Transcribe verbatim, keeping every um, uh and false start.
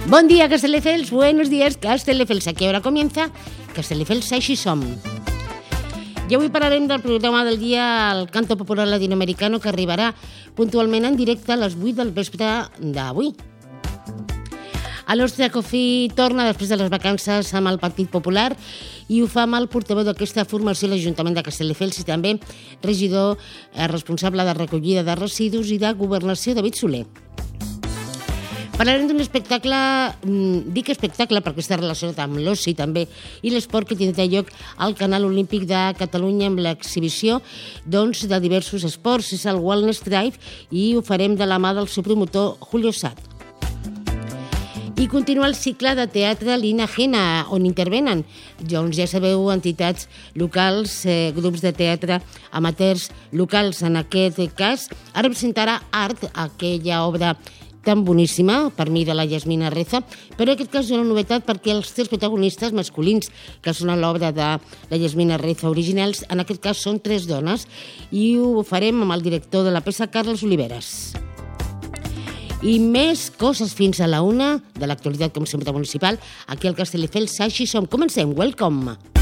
Buen día, Castelldefels, buenos días, Castelldefels. A qué hora comienza Castelldefels Així Som. I avui parlarem del programa del dia El Canto Popular Latinoamericano, que arribarà puntualment en directe a les vuit del vespre d'avui. El nostre Cofí torna després de les vacances amb el Partit Popular i ho fa amb el portaveu d'aquesta formació a l'Ajuntament de Castelldefels i també regidor eh, responsable de recollida de residus i de governació, David Soler. Parlarem d'un espectacle, dic espectacle perquè està relacionat amb l'oci també i l'esport que tindrà lloc al Canal Olímpic de Catalunya amb l'exhibició doncs, de diversos esports. És el Wellness Drive i ho farem de la mà del seu promotor Julio Sat. I continua el cicle de teatre Lina Gena, on intervenen, doncs ja sabeu, entitats locals, eh, grups de teatre amateurs locals en aquest cas. Ara presentarà Art, aquella obra tan boníssima, per mi, de la Yasmina Reza, però en aquest cas és una novetat perquè els tres protagonistes masculins que són a l'obra de la Yasmina Reza originals, en aquest cas són tres dones, i ho farem amb el director de la peça, Carles Oliveres. I més coses fins a la una de l'actualitat, com sempre, municipal, aquí al Castelldefels Així Som. Comencem, welcome!